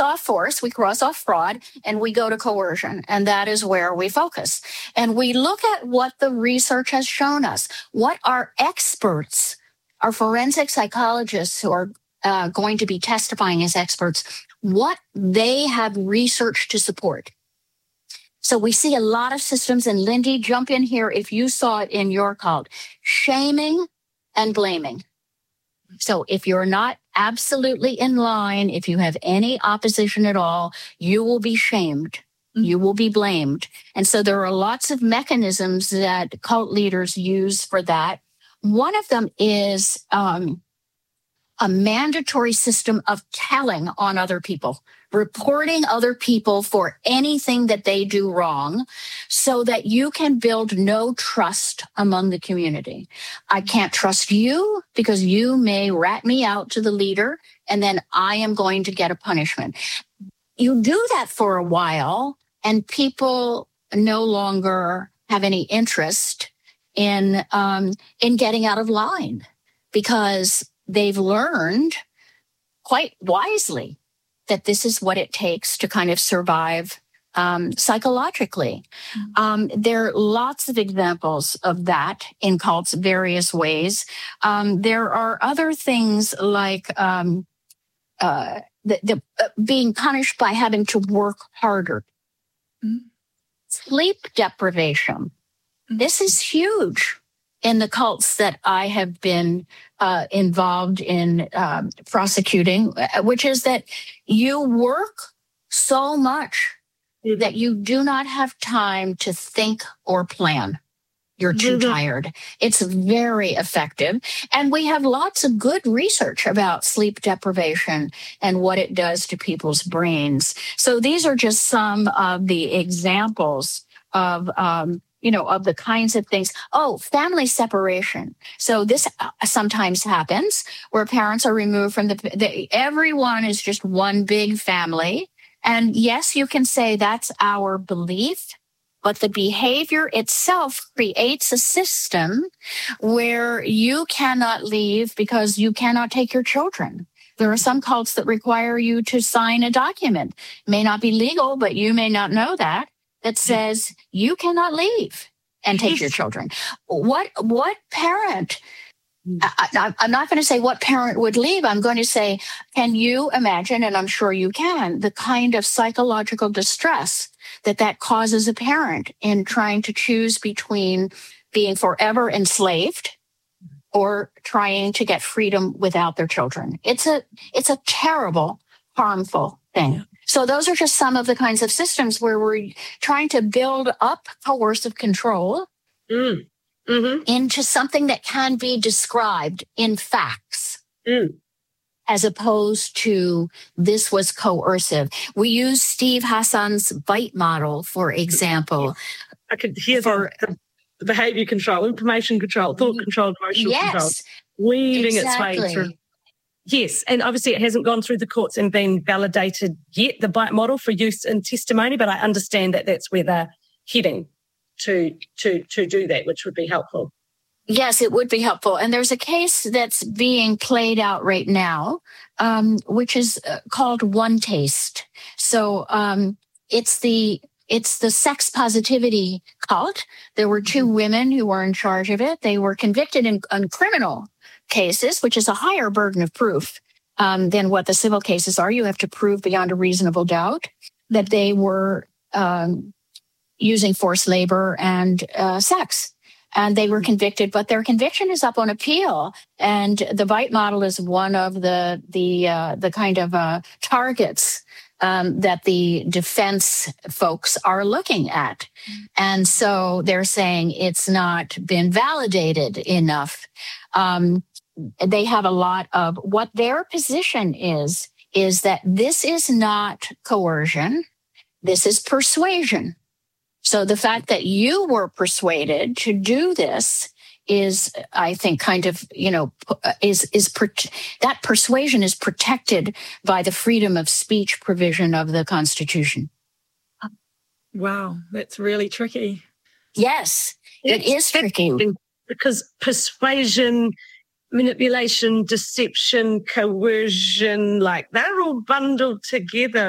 off force, we cross off fraud, and we go to coercion. And that is where we focus. And we look at what the research has shown us, what our experts, our forensic psychologists who are going to be testifying as experts, what they have researched to support. So we see a lot of systems, and Lindy, jump in here if you saw it in your cult, shaming and blaming. So if you're not absolutely in line, if you have any opposition at all, you will be shamed. You will be blamed. And so there are lots of mechanisms that cult leaders use for that. One of them is a mandatory system of telling on other people, reporting other people for anything that they do wrong so that you can build no trust among the community. I can't trust you because you may rat me out to the leader and then I am going to get a punishment. You do that for a while and people no longer have any interest in getting out of line because they've learned quite wisely that this is what it takes to kind of survive psychologically. There are lots of examples of that in cults, various ways. There are other things like being punished by having to work harder. Sleep deprivation. This is huge in the cults that I have been involved in prosecuting, which is that you work so much that you do not have time to think or plan. You're too tired. It's very effective. And we have lots of good research about sleep deprivation and what it does to people's brains. So these are just some of the examples of of the kinds of things. Oh, family separation. So this sometimes happens where parents are removed from everyone is just one big family. And yes, you can say that's our belief, but the behavior itself creates a system where you cannot leave because you cannot take your children. There are some cults that require you to sign a document. It may not be legal, but you may not know that says you cannot leave and take your children. What parent, I'm not going to say what parent would leave. I'm going to say, can you imagine, and I'm sure you can, the kind of psychological distress that causes a parent in trying to choose between being forever enslaved or trying to get freedom without their children. It's a terrible, harmful thing. Yeah. So those are just some of the kinds of systems where we're trying to build up coercive control into something that can be described in facts, as opposed to this was coercive. We use Steve Hassan's BITE model, for example. I could hear the behavior control, information control, thought control, emotional control, weaving its way through. Yes, and obviously it hasn't gone through the courts and been validated yet, the BITE model for use in testimony, but I understand that that's where they're heading to do that, which would be helpful. Yes, it would be helpful. And there's a case that's being played out right now, which is called One Taste. So it's the sex positivity cult. There were two women who were in charge of it. They were convicted on criminal cases, which is a higher burden of proof than what the civil cases are. You have to prove beyond a reasonable doubt that they were using forced labor and sex. And they were convicted, but their conviction is up on appeal. And the BITE model is one of the kind of targets that the defense folks are looking at. And so they're saying it's not been validated enough. They have a lot of what their position is that this is not coercion. This is persuasion. So the fact that you were persuaded to do this is, I think, kind of, that persuasion is protected by the freedom of speech provision of the Constitution. Wow, that's really tricky. Yes, it is tricky. Because persuasion, manipulation, deception, coercion, they're all bundled together.